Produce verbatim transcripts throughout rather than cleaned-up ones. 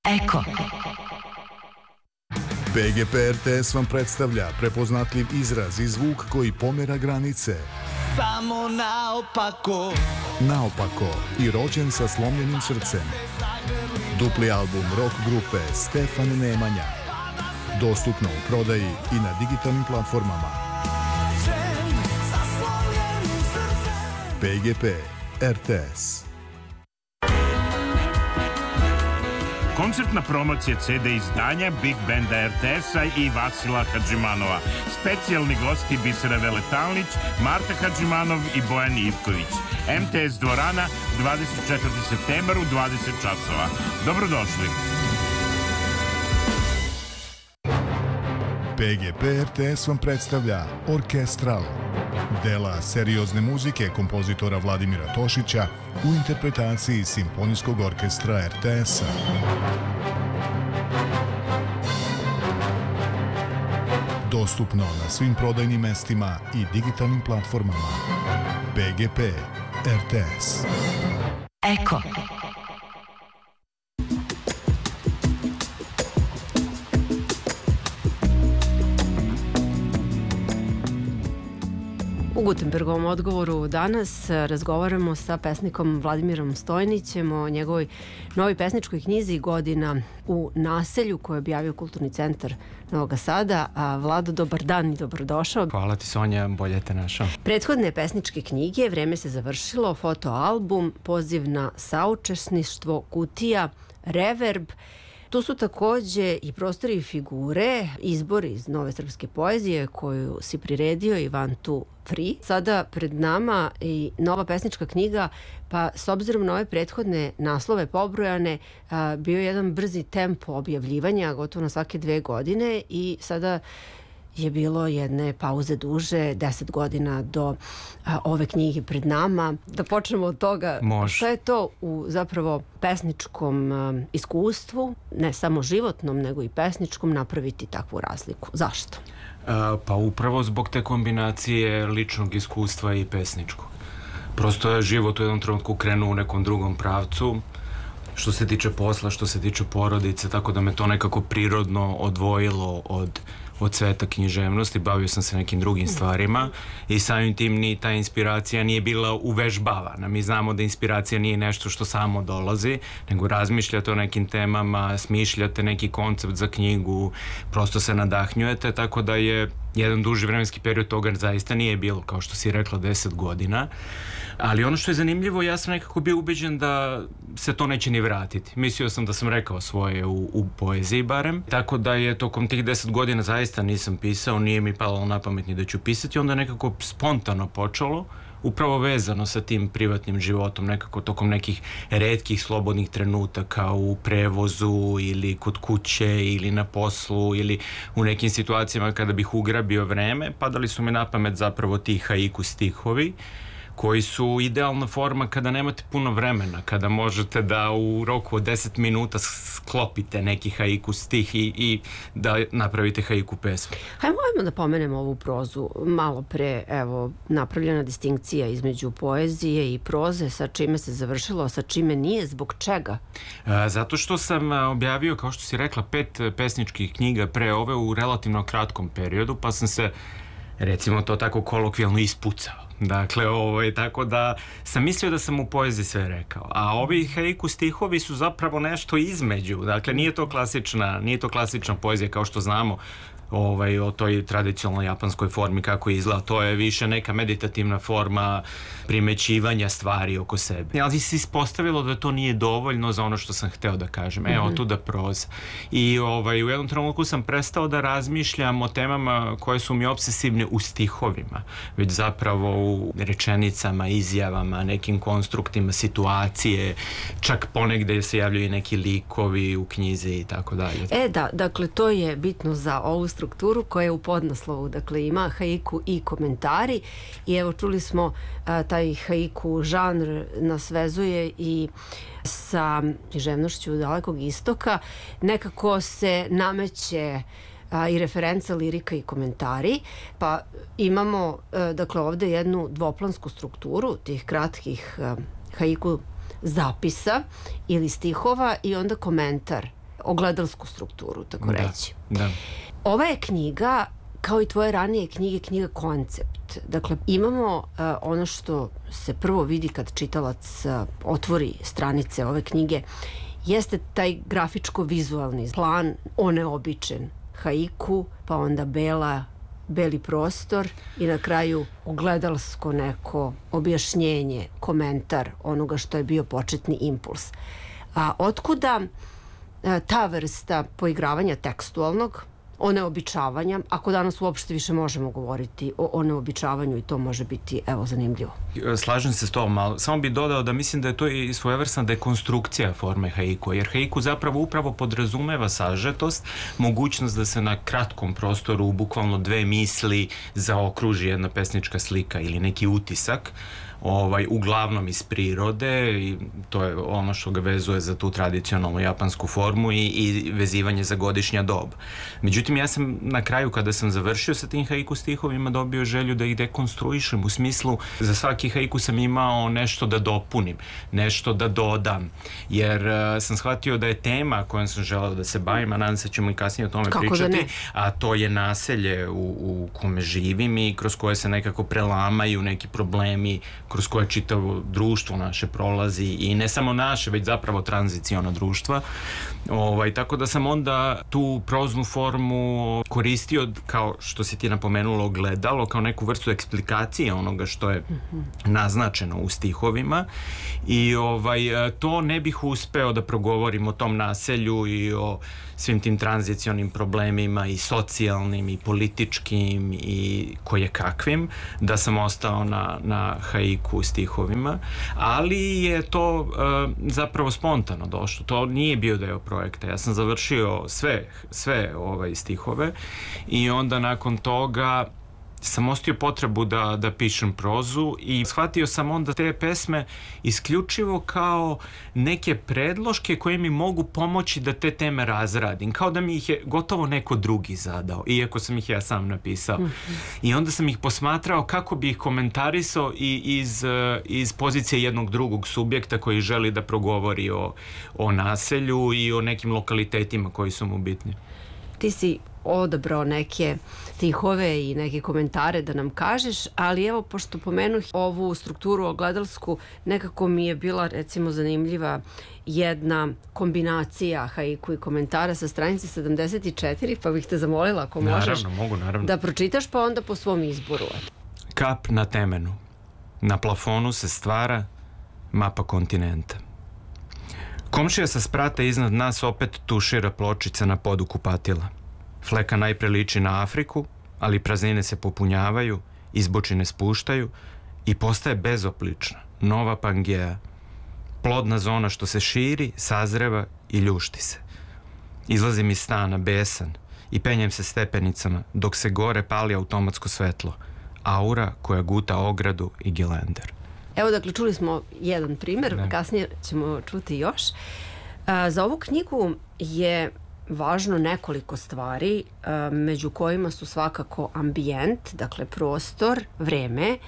Eko. P G P R T S vam predstavlja prepoznatljiv izraz i zvuk koji pomera granice. Samo naopako. Naopako i rođen sa slomljenim srcem. Dupli album rock grupe Stefan Nemanja. Dostupno u prodaji i na digitalnim platformama. P G P R T S. Koncertna promocija C D izdanja Big Banda R T S-a i Vasila Hadžimanova. Specijalni gosti Bisera Veletalnić, Marta Hadžimanov i Bojan Ivković. M T S dvorana, dvadeset četvrti septembar u dvadeset časova. Dobrodošli. P G P R T S vam predstavlja Orkestral. Dela seriozne muzike kompozitora Vladimira Tošića u interpretaciji Simfonijskog orkestra R T S-a. Dostupno na svim prodajnim mestima i digitalnim platformama. P G P R T S. Eko. U Gutenbergovom odgovoru danas razgovaramo sa pesnikom Vladimirom Stojnićem o njegovoj novoj pesničkoj knjizi Godina u naselju koju je objavio Kulturni centar Novog Sada. A Vlado, dobar dan i dobrodošao. Hvala ti, Sonja, bolje te našao. Prethodne pesničke knjige, Vreme se završilo, fotoalbum, Poziv na saučesništvo, Kutija, Reverb. Tu su takođe i prostori i figure, izbori iz nove srpske poezije koju si priredio i One Two Three. Sada pred nama i nova pesnička knjiga, pa s obzirom na ove prethodne naslove pobrojane, a, bio je jedan brzi tempo objavljivanja, gotovo na svake dve godine, i sada je bilo jedne pauze duže, deset godina do a, ove knjige pred nama. Da počnemo od toga. Može. Šta je to u zapravo pesničkom a, iskustvu, ne samo životnom, nego i pesničkom, napraviti takvu razliku? Zašto? A, pa upravo zbog te kombinacije ličnog iskustva i pesničkog. Prosto je život u jednom trenutku krenuo u nekom drugom pravcu, što se tiče posla, što se tiče porodice, tako da me to nekako prirodno odvojilo od od sveta književnosti, bavio sam se nekim drugim stvarima i samim tim ni ta inspiracija nije bila uvežbavana. Mi znamo da inspiracija nije nešto što samo dolazi, nego razmišljate o nekim temama, smišljate neki koncept za knjigu, prosto se nadahnjujete, tako da je jedan duži vremenski period toga zaista nije bilo, kao što si rekla, deset godina. Ali ono što je zanimljivo, ja sam nekako bio ubeđen da se to neće ni vratiti. Mislio sam da sam rekao svoje u, u poeziji barem. Tako da je tokom tih deset godina zaista nisam pisao, nije mi palo na pamet ni da ću pisati. Onda nekako spontano počelo, upravo vezano sa tim privatnim životom, nekako tokom nekih retkih slobodnih trenutaka u prevozu ili kod kuće ili na poslu ili u nekim situacijama kada bih ugrabio vreme, padali su mi na pamet zapravo ti haiku stihovi, koji su idealna forma kada nemate puno vremena, kada možete da u roku od deset minuta sklopite neki haiku stih i, i da napravite haiku pesmu. Hajmo, hajmo da pomenemo ovu prozu. Malo pre, evo, napravljena distinkcija između poezije i proze, sa čime se završilo, sa čime nije, zbog čega? A, zato što sam objavio, kao što si rekla, pet pesničkih knjiga pre ove u relativno kratkom periodu, pa sam se, recimo to tako kolokvijalno, ispucao. Dakle, ovaj, tako da sam mislio da sam u poeziji sve rekao. A ovi haiku stihovi su zapravo nešto između. Dakle, nije to klasična, nije to klasična poezija kao što znamo ovaj, o toj tradicionalnoj japanskoj formi kako izgleda. To je više neka meditativna forma primećivanja stvari oko sebe. Ali se ispostavilo da to nije dovoljno za ono što sam hteo da kažem. Evo, tu da proza. I ovaj, u jednom trenutku sam prestao da razmišljam o temama koje su mi obsesivne u stihovima, već zapravo u rečenicama, izjavama, nekim konstruktima situacije, čak ponegde se javljaju neki likovi u knjizi i tako dalje. E da, dakle, to je bitno za ovu strukturu koja je u podnaslovu. Dakle, ima haiku i komentari i evo čuli smo a, taj haiku žanr nas vezuje i sa književnošću Dalekog istoka. Nekako se nameće a, i referenca, lirika i komentari, pa imamo a, dakle ovde jednu dvoplansku strukturu tih kratkih a, haiku zapisa ili stihova i onda komentar ogledalsku strukturu, tako da, reći. Da. Ova je knjiga, kao i tvoje ranije knjige, knjiga koncept. Dakle, imamo uh, ono što se prvo vidi kad čitalac uh, otvori stranice ove knjige, jeste taj grafičko-vizualni plan, oneobičen haiku, pa onda bela, beli prostor i na kraju ogledalsko neko objašnjenje, komentar onoga što je bio početni impuls. A otkuda uh, ta vrsta poigravanja tekstualnog, oneobičavanja, ako danas uopšte više možemo govoriti o oneobičavanju i to može biti, evo, zanimljivo. Slažem se s tom, ali samo bih dodao da mislim da je to i svojevrsna dekonstrukcija forme haiku, jer haiku zapravo upravo podrazumeva sažetost, mogućnost da se na kratkom prostoru u bukvalno dve misli zaokruži jedna pesnička slika ili neki utisak, ovaj, uglavnom iz prirode, i to je ono što ga vezuje za tu tradicionalnu japansku formu i, i vezivanje za godišnja doba. Međutim, ja sam na kraju, kada sam završio sa tim haiku stihovima, dobio želju da ih dekonstruišem, u smislu za svaki haiku sam imao nešto da dopunim, nešto da dodam, jer uh, sam shvatio da je tema kojom sam želeo da se bavim, a nadam se ćemo i kasnije o tome Kako pričati, a to je naselje u, u kome živim i kroz koje se nekako prelamaju neki problemi, kroz koje čitavo društvo naše prolazi, i ne samo naše, već zapravo tranziciono društva. Ovaj, tako da sam onda tu proznu formu koristio, kao što si ti napomenula, ogledalo, kao neku vrstu eksplikacije onoga što je naznačeno u stihovima, i ovaj, to ne bih uspeo da progovorim o tom naselju i o svim tim tranzicionim problemima, i socijalnim i političkim i kojekakvim, da sam ostao na, na haiku stihovima, ali je to uh, zapravo spontano došlo. To nije bio deo projekta. Ja sam završio sve, sve ovaj, stihove i onda nakon toga sam ostio potrebu da, da pišem prozu, i shvatio sam onda te pesme isključivo kao neke predloške koje mi mogu pomoći da te teme razradim, kao da mi ih je gotovo neko drugi zadao, iako sam ih ja sam napisao. Mm-hmm. I onda sam ih posmatrao kako bi ih komentarisao i iz, iz pozicije jednog drugog subjekta koji želi da progovori o, o naselju i o nekim lokalitetima koji su mu bitni. Ti si odabrao neke stihove i neke komentare da nam kažeš, ali evo, pošto pomenuh ovu strukturu ogledalsku, nekako mi je bila, recimo, zanimljiva jedna kombinacija haiku i komentara sa stranice sedamdeset četiri, pa bih te zamolila, ako možeš, naravno, mogu, naravno, da pročitaš, pa onda po svom izboru. Kap na temenu. Na plafonu se stvara mapa kontinenta. Komšija sa sprata iznad nas opet tušira pločice na podu kupatila. Fleka najpre liči na Afriku, ali praznine se popunjavaju, izbočine spuštaju i postaje bezoplična, nova Pangeja. Plodna zona što se širi, sazreva i ljušti se. Izlazim iz stana besan i penjem se stepenicama dok se gore pali automatsko svetlo. Aura koja guta ogradu i gelender. Evo, dakle, čuli smo jedan primjer, ne. Kasnije ćemo čuti još. A, za ovu knjigu je važno nekoliko stvari, a, među kojima su svakako ambijent, dakle prostor, vreme,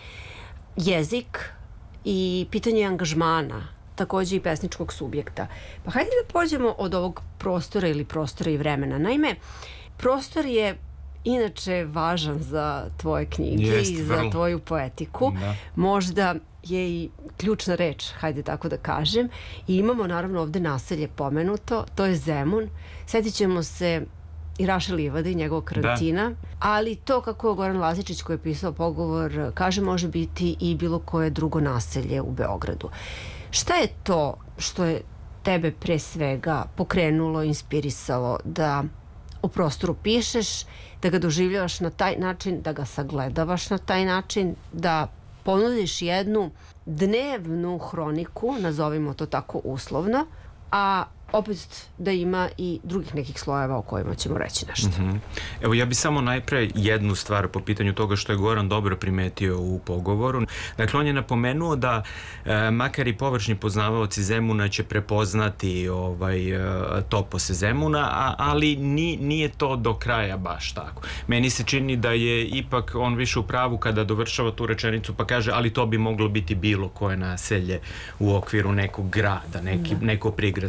jezik i pitanje angažmana, takođe i pesničkog subjekta. Pa hajde da pođemo od ovog prostora ili prostora i vremena. Naime, prostor je inače važan za tvoje knjige. Jest, i za vrlo. Tvoju poetiku. Da. Možda je i ključna reč, hajde tako da kažem. I imamo naravno ovde naselje pomenuto, to je Zemun. Sjetit ćemo se i Raše Livade i njegovog karantina, da. Ali to, kako je Goran Lazičić, koji je pisao Pogovor, kaže, može biti i bilo koje drugo naselje u Beogradu. Šta je to što je tebe pre svega pokrenulo, inspirisalo da o prostoru pišeš, da ga doživljavaš na taj način, da ga sagledavaš na taj način, da ponudiš jednu dnevnu hroniku, nazovimo to tako uslovno, a opet da ima i drugih nekih slojeva o kojima ćemo reći nešto. Mm-hmm. Evo, ja bi samo najpre jednu stvar po pitanju toga što je Goran dobro primetio u Pogovoru. Dakle, on je napomenuo da e, makar i površni poznavaoci Zemuna će prepoznati ovaj, e, topose Zemuna, a, ali ni, nije to do kraja baš tako. Meni se čini da je ipak on više u pravu kada dovršava tu rečenicu pa kaže, ali to bi moglo biti bilo koje naselje u okviru nekog grada, neki, neko prigradsko naselje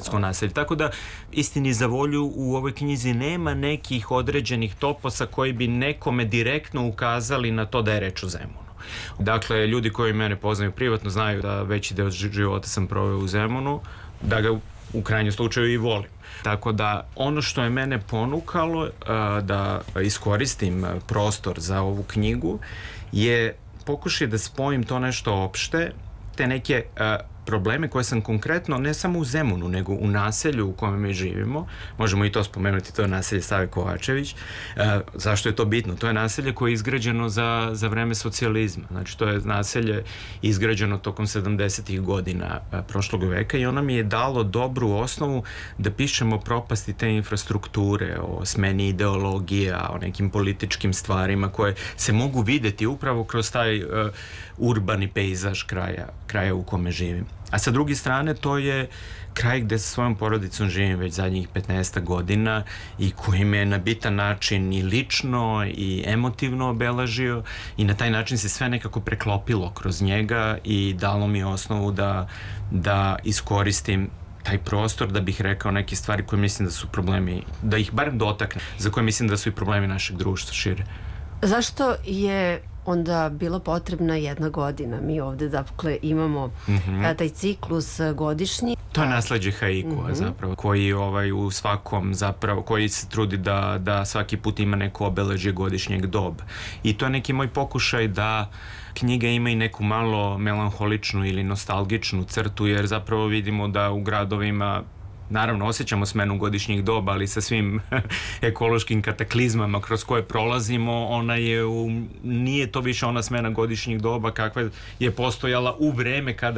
obitelj. Tako da, istini za volju, u ovoj knjizi nema nekih određenih toposa koji bi nekome direktno ukazali na to da je reč o Zemunu. Dakle, ljudi koji mene poznaju privatno znaju da veći deo života sam proveo u Zemunu, da ga u krajnjem slučaju i volim. Tako da, ono što je mene ponukalo uh, da iskoristim prostor za ovu knjigu je pokušaj da spojim to nešto opšte, te neke uh, probleme koje sam konkretno, ne samo u Zemunu, nego u naselju u kome mi živimo, možemo i to spomenuti, to je naselje Save Kovačević. E, zašto je to bitno? To je naselje koje je izgrađeno za, za vreme socijalizma. Znači, to je naselje izgrađeno tokom sedamdesetih godina e, prošlog veka i ono mi je dalo dobru osnovu da pišemo propasti te infrastrukture, o smeni ideologija, o nekim političkim stvarima koje se mogu videti upravo kroz taj e, urbani pejzaž kraja, kraja u kome živim. A sa druge strane, to je kraj gde sa svojom porodicom živim već zadnjih petnaest godina i koji me na bitan način i lično i emotivno obeležio i na taj način se sve nekako preklopilo kroz njega i dalo mi osnovu da, da iskoristim taj prostor da bih rekao neke stvari koje mislim da su problemi, da ih barem dotakne, za koje mislim da su i problemi našeg društva šire. Zašto je onda bilo potrebna jedna godina? Mi ovde, dakle, imamo mm-hmm. taj ciklus godišnji. To je nasleđe haikua, mm-hmm. zapravo, koji ovaj, u svakom, zapravo, koji se trudi da, da svaki put ima neko obeležje godišnjeg doba. I to je neki moj pokušaj da knjiga ima i neku malo melanholičnu ili nostalgičnu crtu, jer zapravo vidimo da u gradovima naravno, osjećamo smenu godišnjih doba, ali sa svim ekološkim kataklizmama kroz koje prolazimo, ona je u, nije to više ona smena godišnjih doba kakva je postojala u vreme kada